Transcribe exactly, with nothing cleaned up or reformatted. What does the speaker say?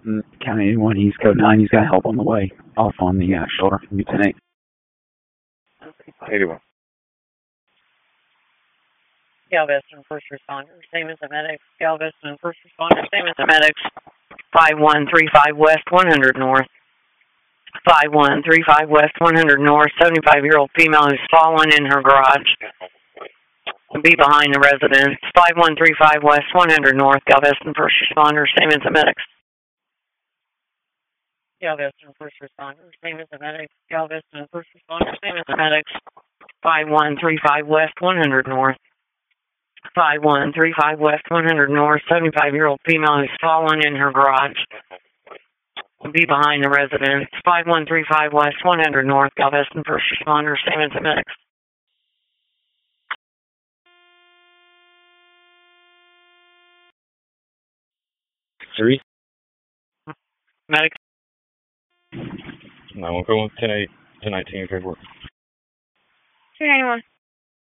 Mm, County eighty-one, East Code nine. He's got help on the way. Off on the uh, shoulder from U ten eight. eighty-one. Galveston first responders, same as the medics. Galveston first responders, same as the medics. five one three five West, one hundred North. five one three five West, one hundred North. seventy-five-year-old female who's fallen in her garage. Be behind the residence. five one three five West, one hundred North. Galveston first responders, same as the medics. Galveston first responders, same as the medics. Galveston first responders, same as the medics. five one three five West, one hundred North. five one three five West, one hundred North. seventy-five-year-old female who's fallen in her garage. Be behind the residence. five one three five West, one hundred North. Galveston first responders, same as the medics. Three. Medics. nine one four one, ten eight, ten nineteen, paperwork. two ninety-one.